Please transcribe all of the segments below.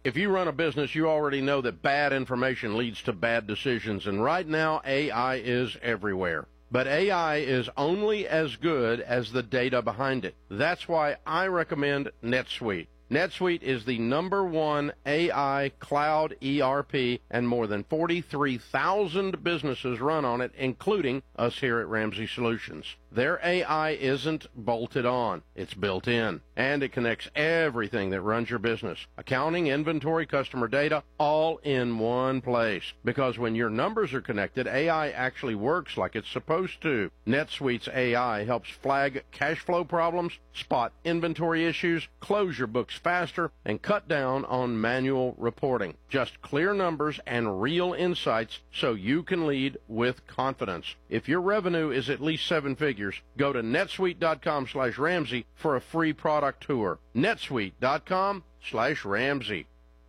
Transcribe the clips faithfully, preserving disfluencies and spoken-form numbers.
If you run a business, you already know that bad information leads to bad decisions, and right now A I is everywhere. But A I is only as good as the data behind it. That's why I recommend NetSuite. NetSuite is the number one A I cloud E R P, and more than forty-three thousand businesses run on it, including us here at Ramsey Solutions. Their A I isn't bolted on, it's built in, and it connects everything that runs your business. Accounting, inventory, customer data, all in one place. Because when your numbers are connected, A I actually works like it's supposed to. NetSuite's A I helps flag cash flow problems, spot inventory issues, close your books faster, and cut down on manual reporting. Just clear numbers and real insights so you can lead with confidence. If your revenue is at least seven figures, go to netsuite.com slash Ramsey for a free product tour. netsuite.com slash Ramsey.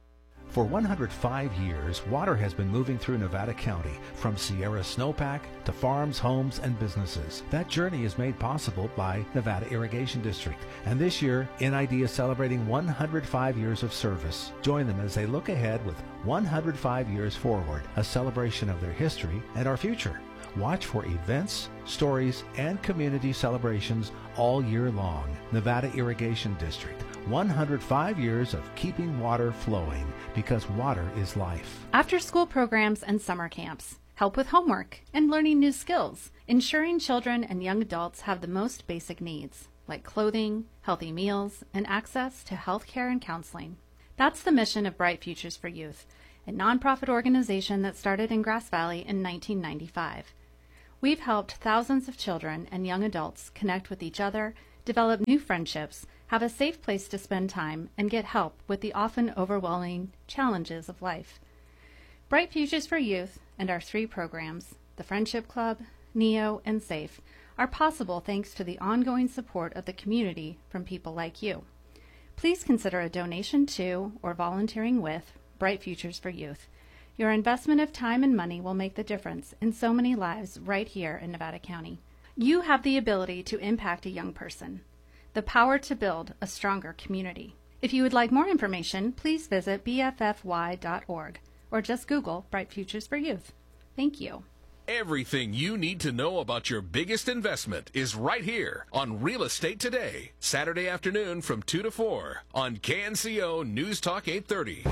For one hundred five years, water has been moving through Nevada County, from Sierra Snowpack to farms, homes, and businesses. That journey is made possible by Nevada Irrigation District. And this year, N I D is celebrating one hundred five years of service. Join them as they look ahead with one hundred five years forward, a celebration of their history and our future. Watch for events, stories, and community celebrations all year long. Nevada Irrigation District. one hundred five years of keeping water flowing, because water is life. After-school programs and summer camps, help with homework and learning new skills, ensuring children and young adults have the most basic needs, like clothing, healthy meals, and access to health care and counseling. That's the mission of Bright Futures for Youth, a nonprofit organization that started in Grass Valley in nineteen ninety-five. We've helped thousands of children and young adults connect with each other, develop new friendships, have a safe place to spend time, and get help with the often overwhelming challenges of life. Bright Futures for Youth and our three programs, the Friendship Club, NEO, and SAFE, are possible thanks to the ongoing support of the community from people like you. Please consider a donation to or volunteering with Bright Futures for Youth. Your investment of time and money will make the difference in so many lives right here in Nevada County. You have the ability to impact a young person, the power to build a stronger community. If you would like more information, please visit b f f y dot org or just Google Bright Futures for Youth. Thank you. Everything you need to know about your biggest investment is right here on Real Estate Today, Saturday afternoon from two to four on K N C O News Talk eight thirty.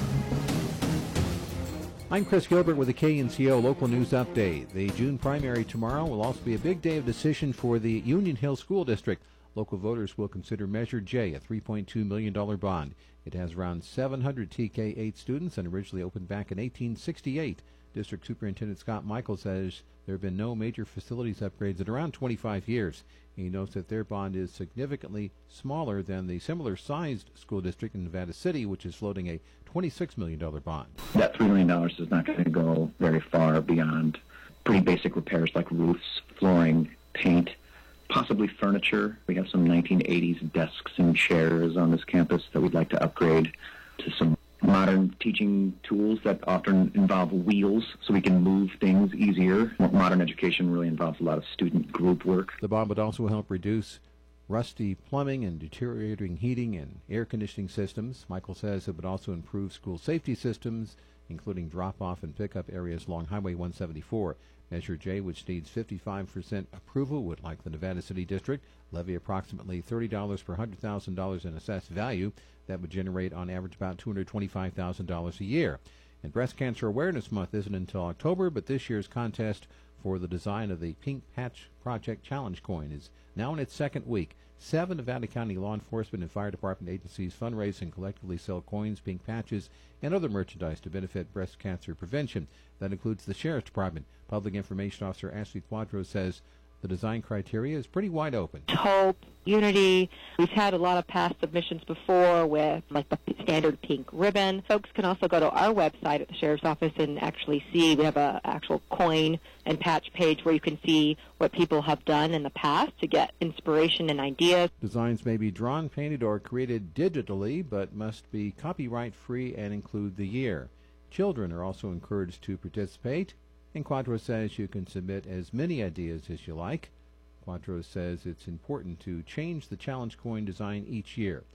I'm Chris Gilbert with the K N C O Local News Update. The June primary tomorrow will also be a big day of decision for the Union Hill School District. Local voters will consider Measure J, a three point two million dollars bond. It has around seven hundred T K eight students and originally opened back in eighteen sixty-eight. District Superintendent Scott Michael says there have been no major facilities upgrades in around twenty-five years. He notes that their bond is significantly smaller than the similar-sized school district in Nevada City, which is floating a twenty-six million dollars bond. That three million dollars is not going to go very far beyond pretty basic repairs like roofs, flooring, paint, possibly furniture. We have some nineteen eighties desks and chairs on this campus that we'd like to upgrade to some modern teaching tools that often involve wheels so we can move things easier. Modern education really involves a lot of student group work. The bond would also help reduce rusty plumbing and deteriorating heating and air conditioning systems. Michael says it would also improve school safety systems, including drop-off and pickup areas along Highway one seventy-four. Measure J, which needs fifty-five percent approval, would, like the Nevada City District, levy approximately thirty dollars per one hundred thousand dollars in assessed value. That would generate, on average, about two hundred twenty-five thousand dollars a year. And Breast Cancer Awareness Month isn't until October, but this year's contest for the design of the Pink Patch Project Challenge coin is now in its second week. Seven Nevada County law enforcement and fire department agencies fundraise and collectively sell coins, pink patches, and other merchandise to benefit breast cancer prevention. That includes the Sheriff's Department. Public Information Officer Ashley Quadro says the design criteria is pretty wide open. Hope, unity. We've had a lot of past submissions before with like the standard pink ribbon. Folks can also go to our website at the Sheriff's Office and actually see, we have a actual coin and patch page where you can see what people have done in the past to get inspiration and ideas. Designs may be drawn, painted, or created digitally, but must be copyright free and include the year. Children are also encouraged to participate, and Quadro says you can submit as many ideas as you like. Quadro says it's important to change the challenge coin design each year.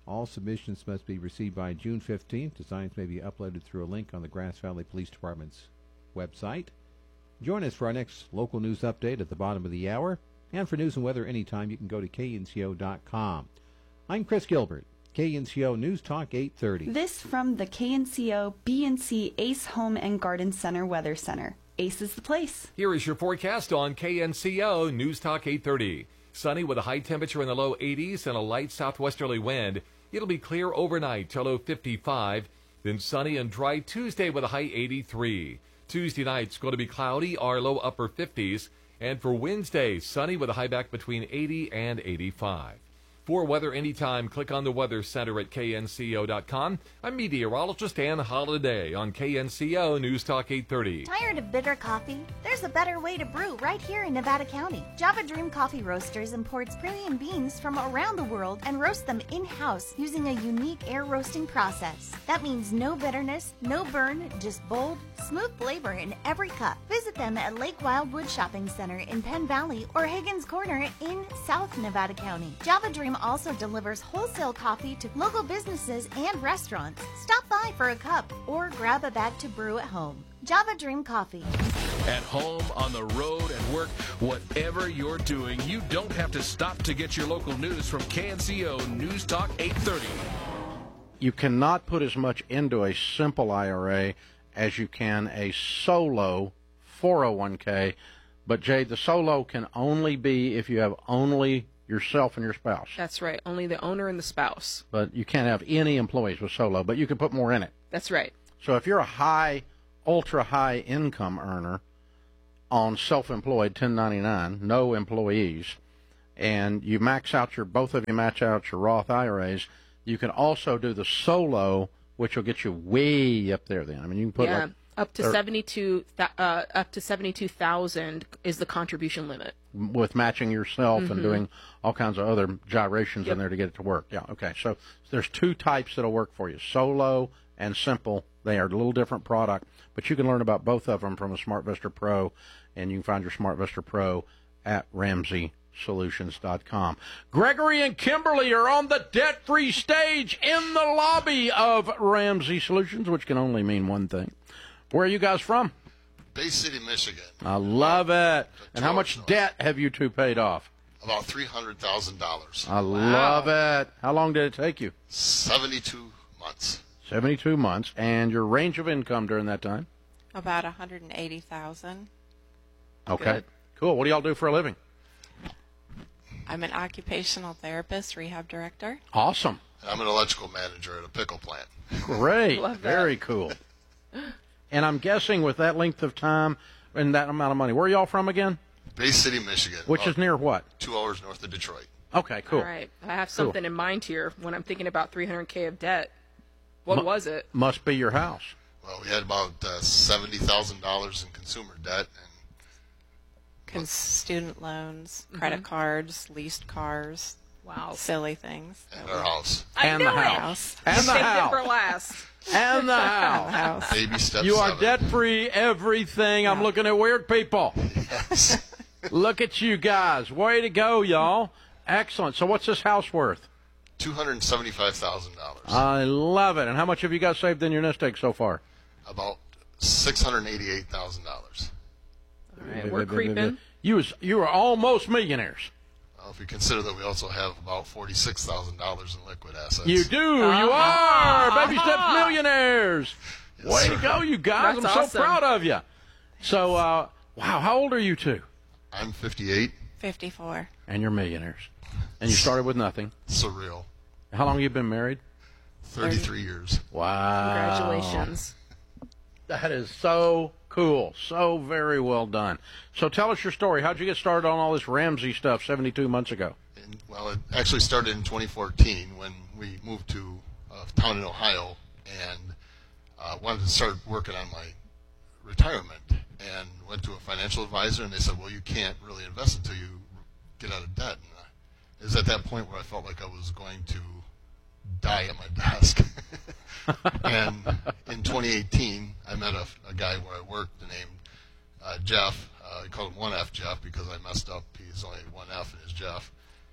All submissions must be received by June fifteenth. Designs may be uploaded through a link on the Grass Valley Police Department's website. Join us for our next local news update at the bottom of the hour. And for news and weather anytime, you can go to K N C O dot com. I'm Chris Gilbert, K N C O News Talk eight thirty. This from the K N C O B and C Ace Home and Garden Center Weather Center. Ace is the place. Here is your forecast on K N C O News Talk eight thirty. Sunny with a high temperature in the low eighties and a light southwesterly wind. It'll be clear overnight till low fifty-five. Then sunny and dry Tuesday with a high eighty-three. Tuesday night's going to be cloudy or low upper fifties. And for Wednesday, sunny with a high back between eighty and eighty-five. For weather anytime, click on the Weather Center at K N C O dot com. I'm meteorologist Ann Holiday on K N C O News Talk eight thirty. Tired of bitter coffee? There's a better way to brew right here in Nevada County. Java Dream Coffee Roasters imports premium beans from around the world and roasts them in-house using a unique air roasting process. That means no bitterness, no burn, just bold, smooth flavor in every cup. Visit them at Lake Wildwood Shopping Center in Penn Valley or Higgins Corner in South Nevada County. Java Dream also delivers wholesale coffee to local businesses and restaurants. Stop by for a cup or grab a bag to brew at home. Java Dream Coffee. At home, on the road, at work, whatever you're doing, you don't have to stop to get your local news from K N C O News Talk eight thirty. You cannot put as much into a simple I R A as you can a solo four oh one k. But, Jay, the solo can only be if you have only yourself and your spouse. That's right. Only the owner and the spouse. But you can't have any employees with solo, but you can put more in it. That's right. So if you're a high, ultra-high income earner on self-employed ten ninety-nine, no employees, and you max out your, both of you match out your Roth I R As, you can also do the solo, which will get you way up there then. I mean, you can put yeah, like... Up to seventy-two, uh, up to seventy-two thousand is the contribution limit. With matching yourself Mm-hmm. and doing all kinds of other gyrations Yep. in there to get it to work. Yeah, okay. So there's two types that'll work for you, solo and simple. They are a little different product, but you can learn about both of them from a SmartVestor Pro, and you can find your SmartVestor Pro at Ramsey Solutions dot com. Gregory and Kimberly are on the debt-free stage in the lobby of Ramsey Solutions, which can only mean one thing. Where are you guys from? Bay City, Michigan. I love it. And how much debt have you two paid off? About three hundred thousand dollars. I love it. How long did it take you? seventy-two months. seventy-two months. And your range of income during that time? About one hundred eighty thousand dollars. Okay. Good. Cool. What do y'all do for a living? I'm an occupational therapist, rehab director. Awesome. I'm an electrical manager at a pickle plant. Great. Love that. Very cool. And I'm guessing with that length of time and that amount of money, where are y'all from again? Bay City, Michigan. Which is near what? Two hours north of Detroit. Okay, cool. All right. I have something Cool. in mind here when I'm thinking about three hundred K of debt. What Mu- was it? Must be your house. Well, we had about uh, seventy thousand dollars in consumer debt. And Con- student loans, credit cards, leased cars. Wow. Silly things. And our house. I And knew the it. house. And the Saved it house. for last. And the house. House. Baby step You are seven. debt-free, everything. I'm looking at weird people. Yes. Look at you guys. Way to go, y'all. Excellent. So what's this house worth? two hundred seventy-five thousand dollars. I love it. And how much have you got saved in your nest egg so far? About six hundred eighty-eight thousand dollars. All right, we're creeping. You was you are almost millionaires. Well, if you consider that we also have about forty-six thousand dollars in liquid assets. You do. You Uh-huh. are. Baby steps millionaires. Yes, Way sir. to go, you guys. That's I'm awesome. so proud of you. So, uh, wow, how old are you two? I'm fifty-eight. fifty-four. And you're millionaires. And you started with nothing. Surreal. How long have you been married? thirty-three years. Wow. Congratulations. That is so cool. So very well done. So tell us your story. How'd you get started on all this Ramsey stuff seventy-two months ago? And, well, it actually started in twenty fourteen when we moved to a town in Ohio and uh, wanted to start working on my retirement. And went to a financial advisor, and they said, well, you can't really invest until you get out of debt. And uh, it was at that point where I felt like I was going to die at my desk. And in twenty eighteen, I met a, a guy where I worked named uh, Jeff. Uh, I called him one F Jeff because I messed up. He's only one F and is Jeff.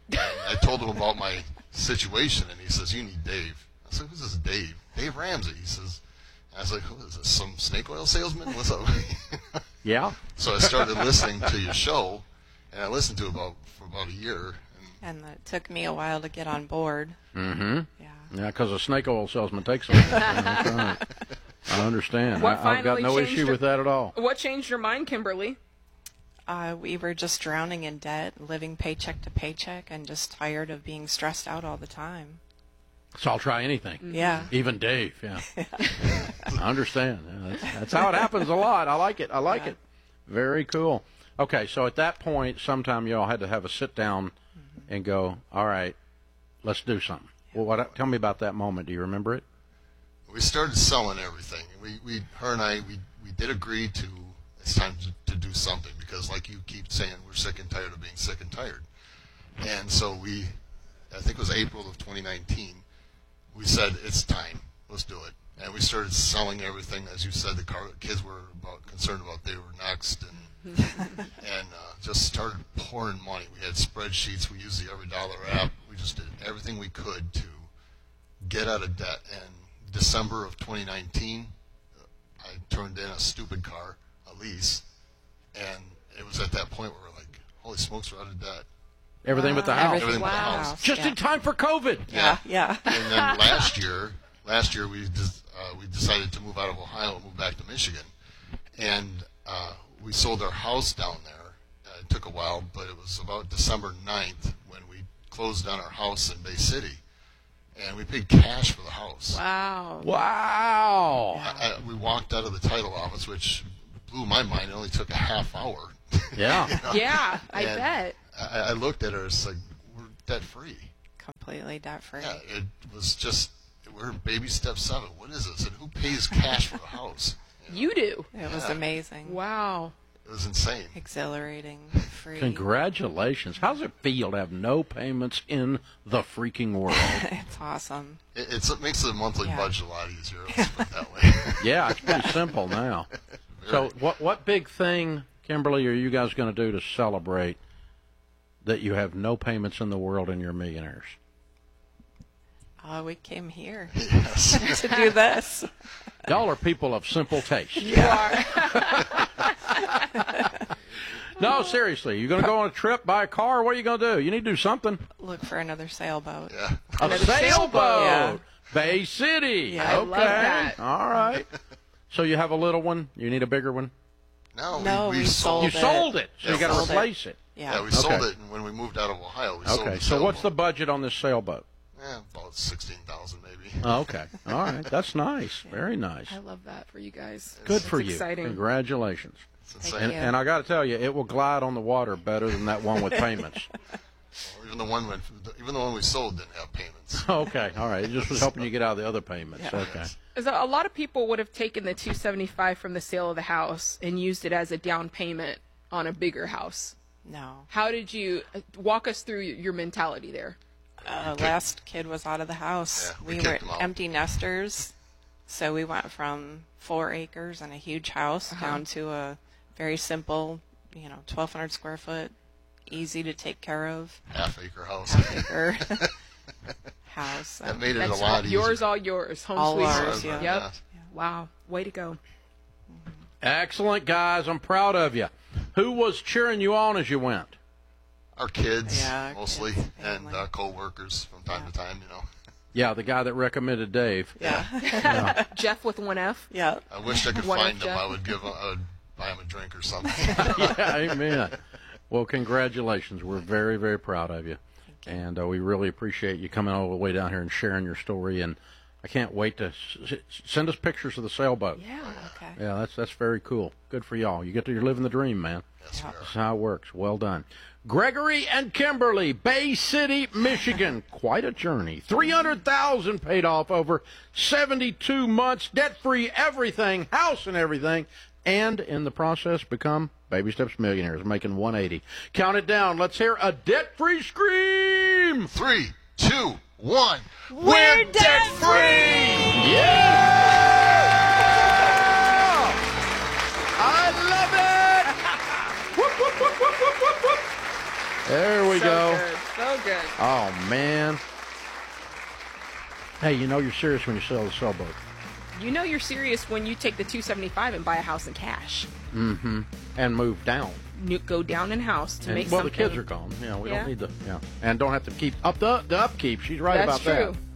And I told him about my situation, and he says, "You need Dave." I said, "Who's this Dave?" "Dave Ramsey." He says. I was like, "Who is this? Some snake oil salesman? What's up?" Yeah. So I started listening to your show, and I listened to it about for about a year. And it took me a while to get on board. Mm-hmm. Yeah. Yeah, because a snake oil salesman takes a while. That's right. I understand. What I, I've got finally no changed issue your- with that at all. What changed your mind, Kimberly? Uh, we were just drowning in debt, living paycheck to paycheck, and just tired of being stressed out all the time. So I'll try anything. Yeah. Even Dave, yeah. I understand. Yeah, that's, that's how it happens a lot. I like it. I like Yeah. it. Very cool. Okay, so at that point, sometime you all had to have a sit down mm-hmm. and go, all right, let's do something. Well, what? Tell me about that moment. Do you remember it? We started selling everything. We, we, her and I, we, we did agree to, it's time to, to do something because, like you keep saying, we're sick and tired of being sick and tired. And so we, I think it was April of twenty nineteen, we said, it's time. Let's do it. And we started selling everything. As you said, the car, kids were about, concerned about they were next, and and uh, just started pouring money. We had spreadsheets. We used the Every Dollar app. We just did everything we could to get out of debt. And December of twenty nineteen, I turned in a stupid car, a lease, and it was at that point where we're like, holy smokes, we're out of debt. Everything but the house. Everything but the Wow. house. Just Yeah. in time for COVID. Yeah, yeah. And then last year, last year we des- uh, we decided to move out of Ohio and move back to Michigan, and uh, we sold our house down there. Uh, it took a while, but it was about December ninth when we closed on our house in Bay City, and we paid cash for the house. Wow. Wow. I, I, we walked out of the title office, which blew my mind. It only took a half hour. Yeah. You know? Yeah, I And bet. I, I looked at her. It's like we're debt free. Completely debt free. Yeah, it was just we're in baby step seven. What is this? And who pays cash for the house? You do. It was Yeah. amazing. Wow. It was insane. Exhilarating. Free. Congratulations. How's it feel to have no payments in the freaking world? It's awesome. It, it's, it makes the monthly Yeah. budget a lot easier. Let's put it that way. Yeah, it's pretty simple now. So what what big thing, Kimberly, are you guys going to do to celebrate that you have no payments in the world and you're millionaires? Uh, we came here Yes. to do this. Y'all are people of simple taste. You are. No, seriously, you going to go on a trip, buy a car? What are you going to do? You need to do something. Look for another sailboat. Yeah. A Another sailboat. sailboat. Yeah. Bay City. Yeah. I okay. love that. All right. So you have a little one. You need a bigger one. No, No, we, we we sold You Sold it. sold it, so Yeah, you got to sold it. replace it. Yeah. Yeah, we sold Okay. it, and when we moved out of Ohio, we sold Okay. the So what's the sailboat. budget on this sailboat? Yeah, about sixteen thousand maybe. Oh, okay. All right. That's nice. Very nice. I love that for you guys. Good It's for you. exciting. Congratulations. It's Thank insane. And, you. and I got to tell you, it will glide on the water better than that one with payments. Well, even the one went, even the one we sold didn't have payments. Okay. All right. It just was helping you get out of the other payments. Yeah. Okay. So a lot of people would have taken the two seventy-five from the sale of the house and used it as a down payment on a bigger house. No. How did you walk us through your mentality there? Uh, last kid was out of the house. Yeah, we we kicked were him out. empty nesters, so we went from four acres and a huge house Uh-huh. down to a very simple, you know, twelve hundred square foot, easy to take care of Half acre house. acre house. That made it That's a lot easier. yours, all yours. Home All sweet ours, home. yeah. Yep. Wow. Way to go. Excellent, guys. I'm proud of you. Who was cheering you on as you went? Our kids, Yeah, our mostly, kids, and family. uh, co-workers from time to time, you know. Yeah, the guy that recommended Dave. Yeah. Jeff with one F. Yeah. I wish I could One find of them. Jeff. I would give. A, I would buy them a drink or something. Yeah, amen. Well, congratulations. We're very, very proud of you. And uh, we really appreciate you coming all the way down here and sharing your story. And I can't wait to s- s- send us pictures of the sailboat. Yeah. Okay. Yeah, that's that's very cool. Good for y'all. You get to you're living the dream, man. Yes, we are. That's how it works. Well done. Gregory and Kimberly, Bay City, Michigan. Quite a journey. three hundred thousand dollars paid off over seventy-two months, debt-free, everything, house and everything, and in the process become Baby Steps millionaires, making one hundred eighty. Count it down. Let's hear a debt-free scream. Three, two, one. We're debt-free! Yeah! I love it! Whoop, whoop, whoop, whoop, whoop, whoop, whoop. There we so go. Good. So good. Oh, man. Hey, you know you're serious when you sell the sailboat. You know you're serious when you take the two seventy-five and buy a house in cash. Mm-hmm. And move down. You go down in house to and, make well, something. the kids are gone. Yeah, we Yeah. don't need the, yeah. And don't have to keep up the, the upkeep. She's right That's about true. that.